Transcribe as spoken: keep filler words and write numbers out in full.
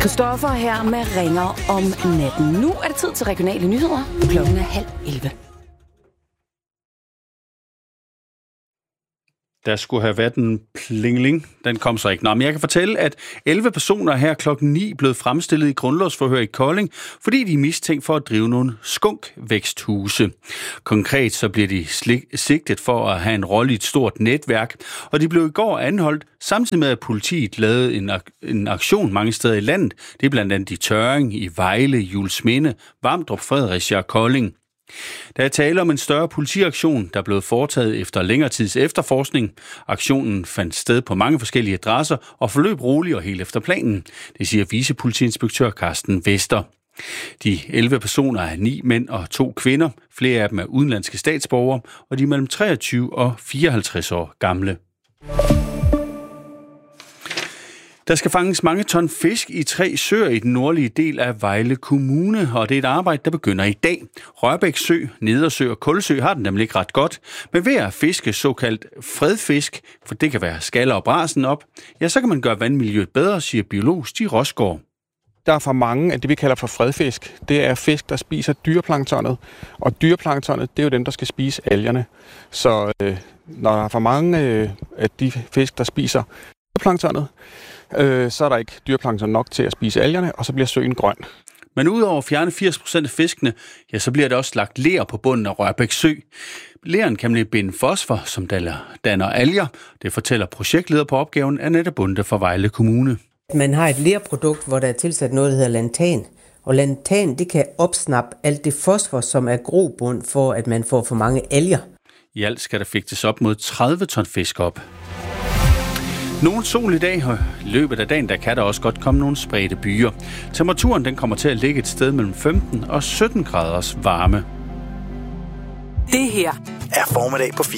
Stoffer her med ringer om natten. Nu er det tid til regionale nyheder. Klokken er halv elleve. Der skulle have været en plingling. Den kom så ikke. Nå, men jeg kan fortælle, at elleve personer her klokken ni blev fremstillet i grundlovsforhør i Kolding, fordi de er mistænkt for at drive nogle skunkvæksthuse. Konkret så bliver de sigtet for at have en rolle i et stort netværk, og de blev i går anholdt, samtidig med at politiet lavede en, ak- en aktion mange steder i landet. Det er blandt andet i Tørring, i Vejle, Juelsminde, Vamdrup, Fredericia og Kolding. Der er tale om en større politiaktion, der blev foretaget efter længere tids efterforskning. Aktionen fandt sted på mange forskellige adresser og forløb roligt og helt efter planen. Det siger vicepolitiinspektør Carsten Vester. De elleve personer er ni mænd og to kvinder. Flere af dem er udenlandske statsborgere, og de er mellem treogtyve og fireoghalvtreds år gamle. Der skal fanges mange ton fisk i tre søer i den nordlige del af Vejle Kommune, og det er et arbejde, der begynder i dag. Rørbæk Sø, Nedersø og Kulsø har den nemlig ikke ret godt, men ved at fiske såkaldt fredfisk, for det kan være skaller og brasen op, ja, så kan man gøre vandmiljøet bedre, siger biolog Stig Rosgaard. Der er for mange af det, vi kalder for fredfisk. Det er fisk, der spiser dyreplanktonet, og dyreplanktonet, det er jo dem, der skal spise algerne. Så øh, når der er for mange øh, af de fisk, der spiser dyreplanktonet, øh, så er der ikke dyreplankton nok til at spise algerne, og så bliver søen grøn. Men udover at fjerne firs procent af fiskene, ja, så bliver der også lagt ler på bunden af Rørbæk Sø. Leren kan nemlig binde fosfor, som danner alger. Det fortæller projektleder på opgaven, Annette Bunde fra Vejle Kommune. Man har et lerprodukt, hvor der er tilsat noget, der hedder lantan. Og lantan, det kan opsnappe alt det fosfor, som er grobund for, at man får for mange alger. I alt skal der fikses op mod tredive ton fisk op. Nogen sol i dag, og i løbet af dagen, der kan der også godt komme nogle spredte byer. Temperaturen den kommer til at ligge et sted mellem femten og sytten graders varme. Det her er formiddag på fire.